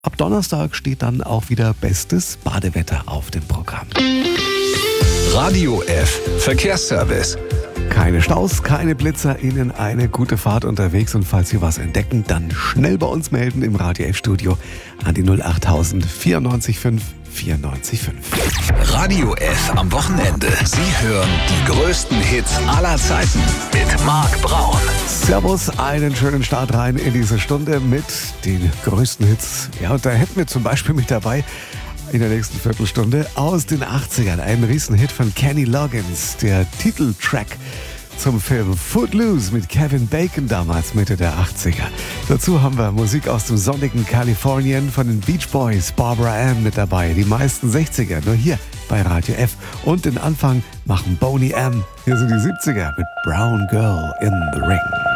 Ab Donnerstag steht dann auch wieder bestes Badewetter auf dem Programm. Radio F Verkehrsservice. Keine Staus, keine Blitzer, Ihnen eine gute Fahrt unterwegs und falls Sie was entdecken, dann schnell bei uns melden im Radio F Studio an die 08000 94 5 94 5. Radio F am Wochenende. Sie hören die größten Hits aller Zeiten mit Marc Braun. Servus, einen schönen Start rein in diese Stunde mit den größten Hits. Ja, und da hätten wir zum Beispiel mit dabei in der nächsten Viertelstunde aus den 80ern einen Riesenhit von Kenny Loggins, der Titeltrack zum Film Footloose mit Kevin Bacon damals Mitte der 80er. Dazu haben wir Musik aus dem sonnigen Kalifornien von den Beach Boys, Barbara Ann mit dabei, die meisten 60er, nur hier bei Radio F. Und den Anfang machen Boney M. Hier sind die 70er mit Brown Girl in the Ring.